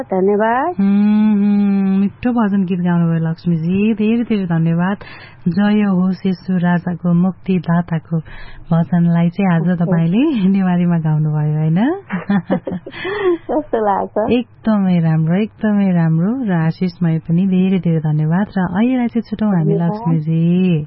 धन्यवाद। मिठो भजन गीत गाउनुभयो लक्ष्मीजी, धेरै धेरै धन्यवाद। जय होस् यसो राजाको मुक्तिदाताको भजनलाई चाहिँ आज तपाईले नेवारीमा गाउनुभयो हैन? कस्तो लाग्छ? एकदमै राम्रो, एकदमै राम्रो। र आशिषमय पनि धेरै धेरै धन्यवाद। र अहिलेलाई चाहिँ छुटौं हामी लक्ष्मीजी।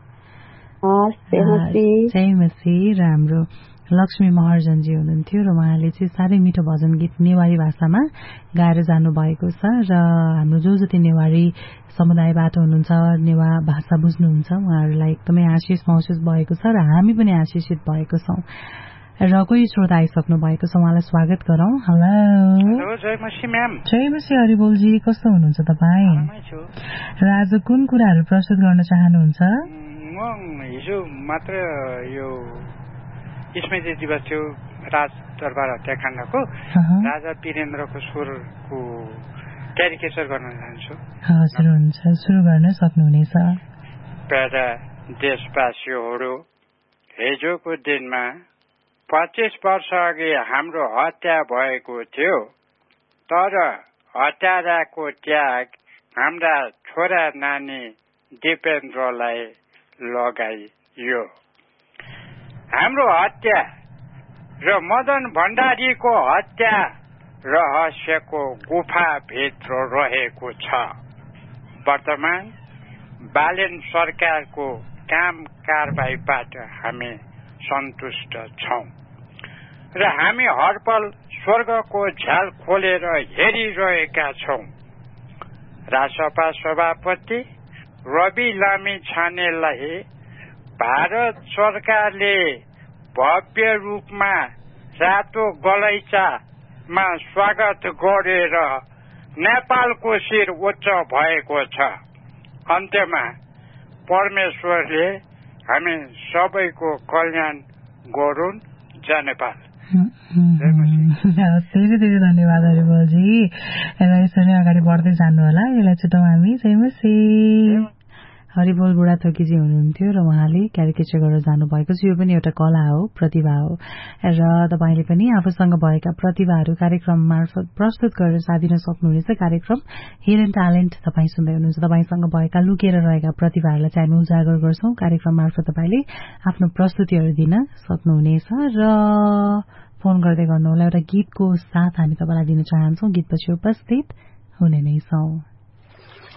जय मसी। राम्रो लक्ष्मी महर्जनजी हुनुहुन्थ्यो र उहाँले चाहिँ साह्रै मिठो भजन गीत नेवारी भाषामा गाएर जानुभएको छ। र हाम्रो जो जति नेवारी समुदायबाट हुनुहुन्छ, नेवा भाषा बुझ्नुहुन्छ, उहाँहरूलाई एकदमै आशिष महसुस भएको छ र हामी पनि आशिषित भएको छौं। र कोही श्रोता आइसक्नु भएको छ, उहाँलाई स्वागत गरौं। हेलो। जय मसी म्याम। जय मसी हरिबोलजी, कस्तो हुनुहुन्छ तपाईँ? र आज कुन कुराहरू प्रस्तुत गर्न चाहनुहुन्छ? म हिजो मात्र यो स्मृति दिवस थियो राज दरबार हत्याकाण्डको, राजा वीरेन्द्रको स्वरको क्यारिकेचर गर्न चाहन्छु। हजुर हुन्छ, सुरु गर्न सक्नुहुनेछ। प्यारा देशवासीहरू, हिजोको दिनमा 25 वर्ष अघि हाम्रो हत्या भएको थियो, तर हत्याराको त्याग हाम्रा छोरा नानी दिपेन्द्रलाई लगाइयो। हाम्रो हत्या र मदन भण्डारीको हत्या रहस्यको गुफाभित्र रहेको छ। वर्तमान बालेन सरकारको काम कारबाहीबाट हामी सन्तुष्ट छौं र हामी हरपल स्वर्गको झ्याल खोलेर हेरिरहेका छौं। रासपा सभापति रवि लामी छानेलाई भारत सरकारले भव्य रूपमा रातो गलैँचामा स्वागत गरेर नेपालको शिर उच्च भएको छ। अन्त्यमा परमेश्वरले हामी सबैको कल्याण गरून्। जय नेपाल। धेरै धेरै धन्यवाद हरिबोलजी। र यसरी अगाडि बढ्दै जानु होला। यसलाई छुटौँ हामी। जय मसी। हरिबोल बुढाथोकीजी हुनुहुन्थ्यो र उहाँले क्यारिकेचर गरेर जानुभएको छ। यो पनि एउटा कला हो, प्रतिभा हो। र तपाईले पनि आफूसँग भएका प्रतिभाहरू कार्यक्रम मार्फत प्रस्तुत गरेर साधिन सक्नुहुनेछ। कार्यक्रम हिडन ट्यालेन्ट तपाईँ सुन्दै हुनुहुन्छ। तपाईसँग भएका लुकेर रहेका प्रतिभाहरूलाई चाहिँ हामी उजागर गर्छौं। कार्यक्रम मार्फत तपाईले आफ्नो प्रस्तुतिहरू दिन सक्नुहुनेछ र फोन गर्दै गर्नुहोला। एउटा गीतको साथ हामी तपाईलाई दिन चाहन्छौं। गीतपछि उपस्थित हुने नै छौं।